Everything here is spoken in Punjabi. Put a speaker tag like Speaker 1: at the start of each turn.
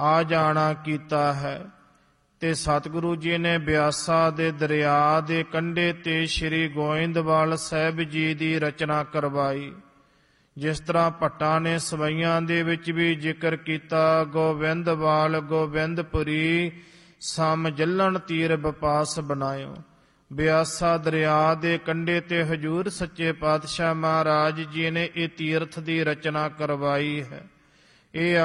Speaker 1: ਆ ਜਾਣਾ ਕੀਤਾ ਹੈ। ਤੇ ਸਤਿਗੁਰੂ ਜੀ ਨੇ ਬਿਆਸਾ ਦੇ ਦਰਿਆ ਦੇ ਕੰਢੇ ਤੇ ਸ੍ਰੀ ਗੋਇੰਦਵਾਲ ਸਾਹਿਬ ਜੀ ਦੀ ਰਚਨਾ ਕਰਵਾਈ। ਜਿਸ ਤਰ੍ਹਾਂ ਭੱਟਾਂ ਨੇ ਸਵਈਆਂ ਦੇ ਵਿੱਚ ਵੀ ਜ਼ਿਕਰ ਕੀਤਾ, ਗੋਬਿੰਦਵਾਲ ਗੋਬਿੰਦਪੁਰੀ ਸਮ ਜੱਲਣ ਤੀਰ ਬਪਾਸ ਬਣਾਇਓ। ਬਿਆਸਾ ਦਰਿਆ ਦੇ ਕੰਢੇ ਤੇ ਹਜ਼ੂਰ ਸੱਚੇ ਪਾਤਸ਼ਾਹ ਮਹਾਰਾਜ ਜੀ ਨੇ ਇਹ ਤੀਰਥ ਦੀ ਰਚਨਾ ਕਰਵਾਈ ਹੈ। ਇਹ